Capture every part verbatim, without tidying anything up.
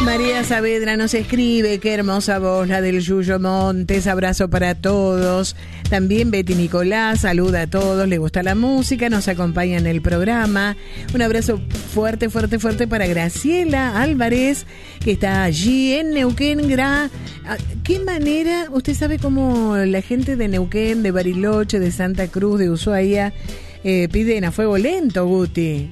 María Saavedra nos escribe, qué hermosa voz la del Yuyo Montes, abrazo para todos. También Betty Nicolás, saluda a todos, le gusta la música, nos acompaña en el programa. Un abrazo fuerte, fuerte, fuerte para Graciela Álvarez, que está allí en Neuquén. Gra... ¿Qué manera? Usted sabe cómo la gente de Neuquén, de Bariloche, de Santa Cruz, de Ushuaia, eh, piden a fuego lento, Guti.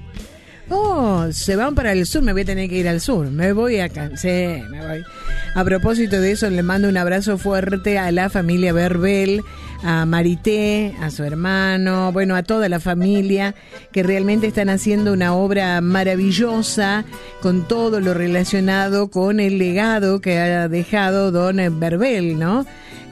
Oh, se van para el sur, me voy a tener que ir al sur, me voy acá, sí, me voy. A propósito de eso, le mando un abrazo fuerte a la familia Verbel, a Marité, a su hermano, bueno, a toda la familia que realmente están haciendo una obra maravillosa con todo lo relacionado con el legado que ha dejado don Verbel, ¿no?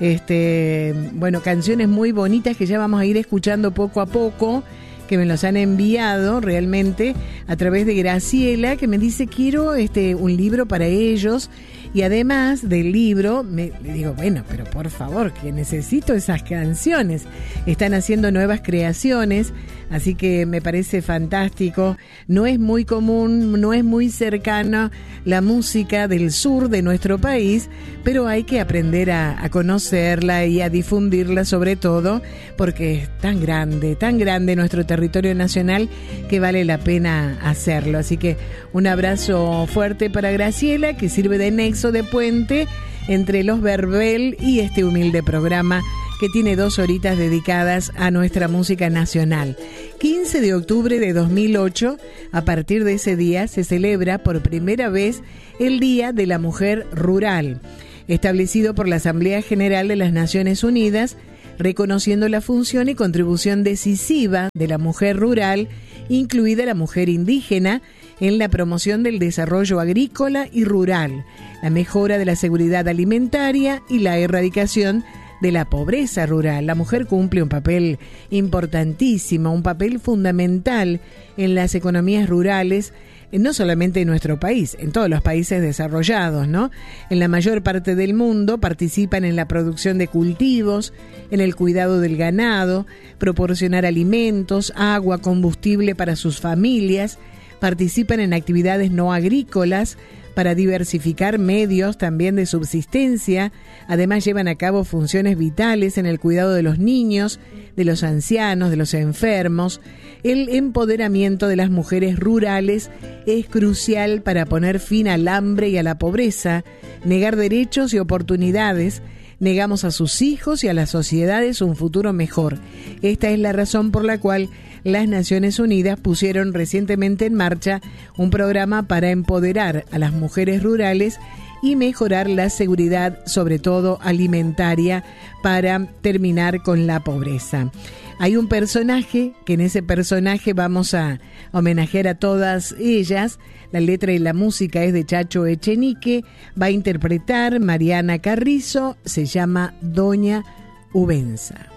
Este, bueno, canciones muy bonitas que ya vamos a ir escuchando poco a poco, que me los han enviado realmente a través de Graciela, que me dice quiero este un libro para ellos, y además del libro me, le digo bueno, pero por favor, que necesito esas canciones. Están haciendo nuevas creaciones, así que me parece fantástico. No es muy común, no es muy cercana la música del sur de nuestro país, pero hay que aprender a, a conocerla y a difundirla, sobre todo porque es tan grande, tan grande nuestro territorio nacional que vale la pena hacerlo. Así que un abrazo fuerte para Graciela, que sirve de nexo, de puente entre los Verbel y este humilde programa que tiene dos horitas dedicadas a nuestra música nacional. quince de octubre de dos mil ocho, a partir de ese día se celebra por primera vez el Día de la Mujer Rural, establecido por la Asamblea General de las Naciones Unidas, reconociendo la función y contribución decisiva de la mujer rural, incluida la mujer indígena, en la promoción del desarrollo agrícola y rural, la mejora de la seguridad alimentaria y la erradicación de la pobreza rural. La mujer cumple un papel importantísimo, un papel fundamental en las economías rurales, no solamente en nuestro país, en todos los países desarrollados, ¿no? En la mayor parte del mundo participan en la producción de cultivos, en el cuidado del ganado, proporcionar alimentos, agua, combustible para sus familias, participan en actividades no agrícolas para diversificar medios también de subsistencia. Además llevan a cabo funciones vitales en el cuidado de los niños, de los ancianos, de los enfermos. El empoderamiento de las mujeres rurales es crucial para poner fin al hambre y a la pobreza, negar derechos y oportunidades. Negamos a sus hijos y a las sociedades un futuro mejor. Esta es la razón por la cual las Naciones Unidas pusieron recientemente en marcha un programa para empoderar a las mujeres rurales y mejorar la seguridad, sobre todo alimentaria, para terminar con la pobreza. Hay un personaje, que en ese personaje vamos a homenajear a todas ellas. La letra y la música es de Chacho Echenique, va a interpretar Mariana Carrizo, se llama Doña Ubenza.